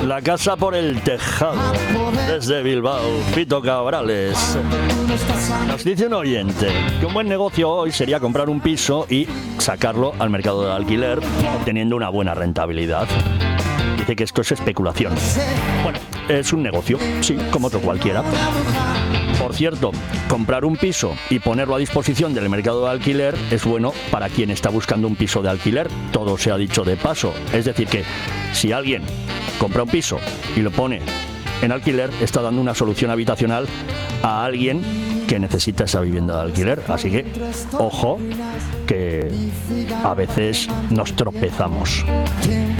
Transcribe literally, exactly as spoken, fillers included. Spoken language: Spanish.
La casa por el tejado. Desde Bilbao, Pito Cabrales. Nos dice un oyente que un buen negocio hoy sería comprar un piso y sacarlo al mercado de alquiler, obteniendo una buena rentabilidad. Dice que esto es especulación. Bueno, es un negocio, sí, como otro cualquiera. Por cierto, comprar un piso y ponerlo a disposición del mercado de alquiler es bueno para quien está buscando un piso de alquiler. Todo se ha dicho de paso. Es decir que si alguien compra un piso y lo pone en alquiler, está dando una solución habitacional a alguien que necesita esa vivienda de alquiler. Así que, ojo, que a veces nos tropezamos.